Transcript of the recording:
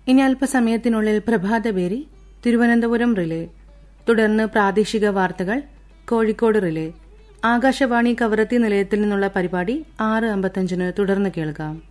ഇനി അല്പസമയത്തിനുള്ളിൽ പ്രഭാതപേരി തിരുവനന്തപുരം റിലേ, തുടർന്ന് പ്രാദേശിക വാർത്തകൾ കോഴിക്കോട് റിലേ. ആകാശവാണി കവരത്തി നിലയത്തിൽ നിന്നുള്ള പരിപാടി 6:55 തുടർന്ന് കേൾക്കാം.